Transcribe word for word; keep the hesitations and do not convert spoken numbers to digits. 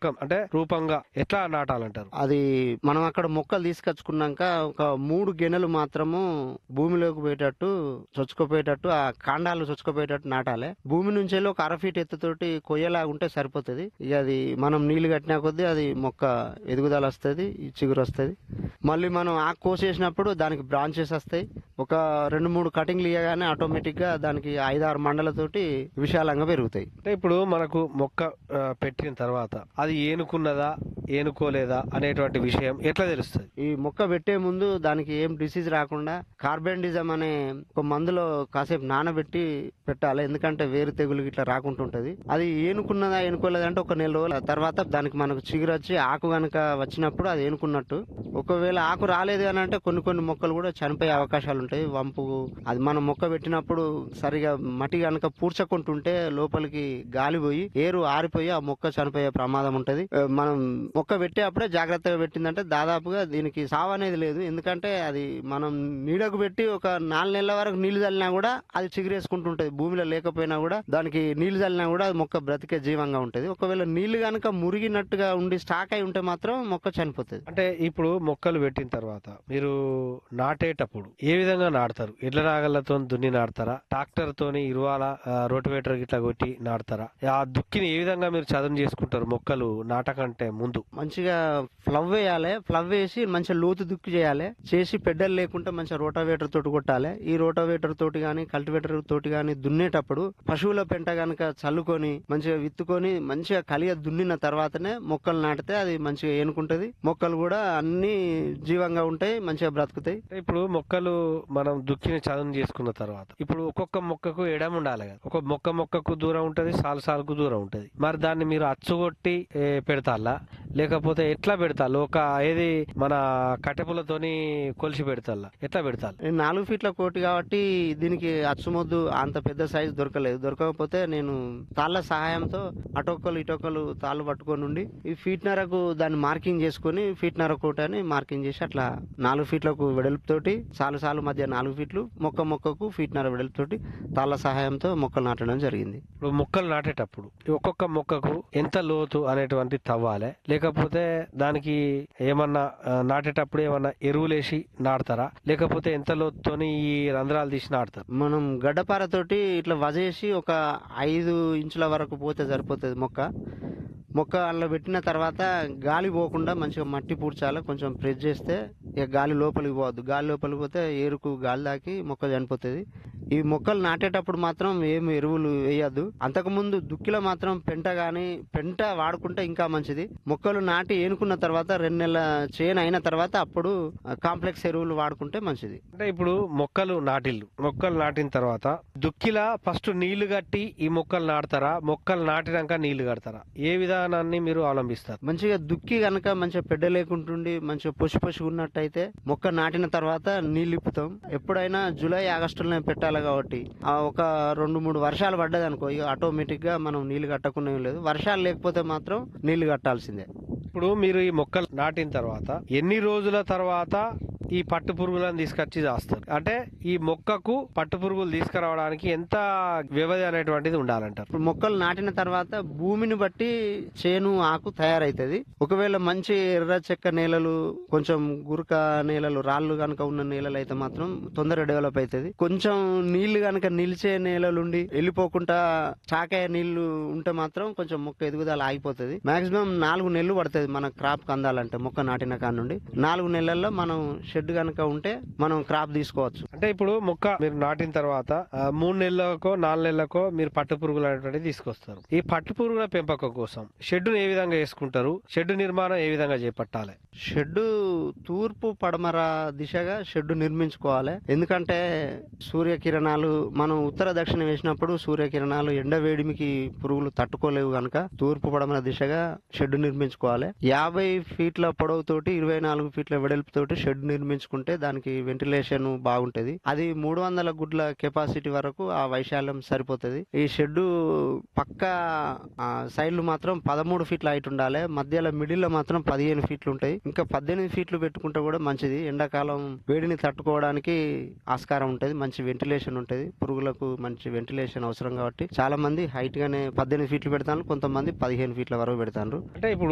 మొక్క అంటే రూపంగా ఎట్లా నాటాలంటారు? అది మనం అక్కడ మొక్కలు తీసుకొచ్చుకున్నాక ఒక మూడు గెనెలు మాత్రము భూమిలోకి పోయేటట్టు చొచ్చుకుపోయేటట్టు ఆ కాండాలు చొచ్చుకుపోయేటట్టు నాటాలి. భూమి నుంచి వెళ్ళి ఒక అర ఫీట్ ఎత్తుతోటి కొయ్యలాగా ఉంటే సరిపోతుంది. ఇక అది మనం నీళ్లు కట్టినా కొద్దీ అది మొక్క ఎదుగుదల వస్తుంది, చిగురు వస్తుంది. మళ్ళీ మనం ఆకు కోసేసినప్పుడు దానికి బ్రాంచెస్ వస్తాయి. ఒక రెండు మూడు కటింగ్లు ఇవ్వగానే ఆటోమేటిక్ గా దానికి ఐదారు మండలతోటి విశాలంగా పెరుగుతాయి. అంటే ఇప్పుడు మనకు మొక్క ఆ, పెట్టిన తర్వాత అది ఏనుకున్నదా ఏనుకోలేదా అనేటువంటి విషయం ఎట్లా తెలుస్తుంది? ఈ మొక్క పెట్టే ముందు దానికి ఏం డిసీజ్ రాకుండా కార్బెండిజం అనే ఒక మందులో కాసేపు నానబెట్టి పెట్టాలి. ఎందుకంటే వేరు తెగులు ఇట్లా రాకుంటుంటది. అది ఏనుకున్నదా ఏనుకోలేదా అంటే ఒక నెల రోజుల తర్వాత దానికి మనకు చిగురు వచ్చి ఆకు గనక వచ్చినప్పుడు అది ఏనుకున్నట్టు. ఒకవేళ ఆకు రాలేదు అని అంటే కొన్ని కొన్ని మొక్కలు కూడా చనిపోయే అవకాశాలు ఉంటాయి. వంపు అది మనం మొక్క పెట్టినప్పుడు సరిగా మట్టి గనక పూడ్చకుంటుంటే లోపలికి గాలి పోయి ఏరు ఆరిపోయి ఆ మొక్క చనిపోయే ప్రమాదం ఉంటది. ఆ, మనం మొక్క పెట్టే అప్పుడే జాగ్రత్తగా పెట్టిందంటే దాదాపుగా దీనికి సావు అనేది లేదు. ఎందుకంటే అది మనం నీడకు పెట్టి ఒక నాలుగు నెలల వరకు నీళ్లు చల్లినా కూడా అది చిగురేసుకుంటుంటది. భూమిలో లేకపోయినా కూడా దానికి నీళ్లు చల్లినా కూడా అది మొక్క బ్రతికే జీవంగా ఉంటది. ఒకవేళ నీళ్లు గనక మురిగినట్టుగా ఉండి స్టాక్ అయి ఉంటే మాత్రం మొక్క చనిపోతుంది. అంటే ఇప్పుడు మొక్కలు పెట్టిన తర్వాత మీరు నాటేటప్పుడు ఏ విధంగా నాటుతారు? ఎడ్ల నాగళ్లతో దున్ని నాటుతారా? ట్రాక్టర్ తోని ఇరువాల రోటివేటర్ ఇట్లా కొట్టి నాటుతారా? ఆ దుక్కిని ఏ విధంగా మీరు చదును చేసుకుంటారు మొక్కలు నాటకంటే ముందు? మంచిగా ఫ్లవ్ వేయాలి. ఫ్లవ్ వేసి మంచిగా లోతు దుక్కి చేయాలి. చేసి పెద్దలు లేకుండా మంచిగా రోటావేటర్ తోటి కొట్టాలి. ఈ రోటావేటర్ తోటి గాని కల్టివేటర్ తోటి గాని దున్నేటప్పుడు పశువుల పెంట గనక చల్లుకొని మంచిగా విత్తుకొని మంచిగా కలియ దున్నిన తర్వాతనే మొక్కలు నాటితే అది మంచిగా ఏనుకుంటది. మొక్కలు కూడా అన్ని జీవంగా ఉంటాయి, మంచిగా బ్రతుకుతాయి. ఇప్పుడు మొక్కలు మనం దుక్కిని చదును చేసుకున్న తర్వాత ఇప్పుడు ఒక్కొక్క మొక్కకు ఎడం ఉండాలి కదా. ఒక మొక్క మొక్కకు దూరం ఉంటది, సాలు సాలుకు దూరం ఉంటది. మరి దాన్ని మీరు అచ్చుగొట్టి ఏ, పెడతాలా లేకపోతే ఎట్లా పెడతారు? ఒక ఏది మన కట్టెపులతోని కొలిసి పెడతాలా ఎట్లా పెడతారు? నేను నాలుగు ఫీట్ల కోటి కాబట్టి దీనికి అచ్చుమొద్దు అంత పెద్ద సైజు దొరకలేదు. దొరకకపోతే నేను తాళ్ళ సహాయంతో అటొక్కలు ఇటొక్కలు తాళ్ళు పట్టుకొని ఉండి ఈ ఫీట్ నరకు దాన్ని మార్కింగ్ చేసుకుని ఫీట్ నర కోటి అని మార్కింగ్ చేసి అట్లా నాలుగు ఫీట్లకు వెడల్పుతోటి సాలు సాలు మధ్య నాలుగు ఫీట్లు మొక్క మొక్కకు ఫీట్ నర వెడల్పుతోటి తాళ్ళ సహాయంతో మొక్కలు నాటడం జరిగింది. ఇప్పుడు మొక్కలు నాటేటప్పుడు ఒక్కొక్క మొక్కకు ఎంత లోతు అనేటువంటి తవ్వాలి, లేకపోతే దానికి ఏమన్నా ఆ, నాటేటప్పుడు ఏమన్నా ఎరువులేసి నాటుతారా, లేకపోతే ఎంత లోతుతోని ఈ రంధ్రాలు తీసి నాటుతారు? మనం గడ్డపారతోటి ఇట్లా వజేసి ఒక ఐదు ఇంచుల వరకు పోతే సరిపోతుంది. మొక్క మొక్క అందులో పెట్టిన తర్వాత గాలి పోకుండా మంచిగా మట్టి పూడ్చాలి. కొంచెం ప్రెస్ చేస్తే ఇక గాలి లోపలికి పోవద్దు. గాలి లోపలికి పోతే ఏరుకు గాలి దాకి మొక్క చనిపోతుంది. ఈ మొక్కలు నాటేటప్పుడు మాత్రం ఏమి ఎరువులు వేయద్దు. అంతకుముందు దుక్కిలో మాత్రం పెంట గాని పెంట వాడుకుంటే ఇంకా మంచిది. మొక్కలు నాటి ఏనుకున్న తర్వాత రెండు నెలల చేను అయిన తర్వాత అప్పుడు కాంప్లెక్స్ ఎరువులు వాడుకుంటే మంచిది. అంటే ఇప్పుడు మొక్కలు నాటిల్లు మొక్కలు నాటిన తర్వాత దుక్కిలా ఫస్ట్ నీళ్లు కట్టి ఈ మొక్కలు నాటుతారా, మొక్కలు నాటినాక నీళ్లు కడతారా? ఏ విధానాన్ని మీరు అవలంబిస్తారు? మంచిగా దుక్కి గనక మంచిగా పెద్ద లేకుంటుండి మంచిగా పొసి పొసి ఉన్నట్టయితే మొక్క నాటిన తర్వాత నీళ్లు ఇప్పుతాం. ఎప్పుడైనా జూలై ఆగస్టులోనే పెట్టాలి కాబట్టి ఆ ఒక రెండు మూడు వర్షాలు పడ్డది అనుకో ఇక ఆటోమేటిక్ గా మనం నీళ్లు కట్టకుండా లేదు. వర్షాలు లేకపోతే మాత్రం నీళ్లు కట్టాల్సిందే. ఇప్పుడు మీరు ఈ మొక్కలు నాటిన తర్వాత ఎన్ని రోజుల తర్వాత ఈ పట్టు పురుగులను తీసుకొచ్చి చేస్తారు? అంటే ఈ మొక్కకు పట్టు పురుగులు తీసుకురావడానికి ఎంత వ్యవధి అనేటువంటిది ఉండాలంటారు? ఇప్పుడు మొక్కలు నాటిన తర్వాత భూమిని బట్టి చేను ఆకు తయారైతుంది. ఒకవేళ మంచి ఎర్ర చెక్క నేలలు, కొంచెం గురక నేలలు, రాళ్లు గనక ఉన్న నేలలు అయితే మాత్రం తొందరగా డెవలప్ అవుతుంది. కొంచెం నీళ్లు గనక నిలిచే నేలలుండి వెళ్ళిపోకుండా చాకాయ నీళ్లు ఉంటే మాత్రం కొంచెం మొక్క ఎదుగుదల ఆగిపోతుంది. మాక్సిమం నాలుగు నెలలు పడుతుంది మన క్రాప్ అందాలంటే. మొక్క నాటిన కాడ నుండి నాలుగు నెలల్లో మనం షెడ్ గనక ఉంటే మనం క్రాప్ తీసుకోవచ్చు. అంటే ఇప్పుడు మొక్క మీరు నాటిన తర్వాత ఆ, మూడు నెలలకో నాలుగు నెలలకో మీరు పట్టు పురుగులు అనేటువంటిది తీసుకొస్తారు. ఈ పట్టు పురుగుల పెంపకం కోసం షెడ్డును ఏ విధంగా వేసుకుంటారు? షెడ్ నిర్మాణం ఏ విధంగా చేపట్టాలి? షెడ్ తూర్పు పడమర దిశగా షెడ్ నిర్మించుకోవాలి. ఎందుకంటే సూర్యకిరణాలు మనం ఉత్తర దక్షిణ వేసినప్పుడు సూర్యకిరణాలు ఎండ వేడిమికి పురుగులు తట్టుకోలేవు గనక తూర్పు పడమర దిశగా షెడ్ నిర్మించుకోవాలి. యాభై ఫీట్ల పొడవుతోటి ఇరవై నాలుగు ఫీట్ల వెడల్పుతోటి షెడ్ నిర్మించుకుంటే దానికి వెంటిలేషన్ బాగుంటది. అది మూడు వందల గుడ్ల కెపాసిటీ వరకు ఆ వైశాల్యం సరిపోతుంది. ఈ షెడ్ పక్క సైడ్లు మాత్రం పదమూడు ఫీట్ల హైట్ ఉండాలి. మధ్యలో మిడిల్ లో మాత్రం పదిహేను ఫీట్లు ఉంటాయి. ఇంకా పద్దెనిమిది ఫీట్లు పెట్టుకుంటే కూడా మంచిది. ఎండాకాలం వేడిని తట్టుకోవడానికి ఆస్కారం ఉంటది. మంచి వెంటిలేషన్ ఉంటది. పురుగులకు మంచి వెంటిలేషన్ అవసరం కాబట్టి చాలా మంది హైట్ గానే పద్దెనిమిది ఫీట్లు పెడతారు, కొంతమంది పదిహేను ఫీట్ల వరకు పెడతారు. అంటే ఇప్పుడు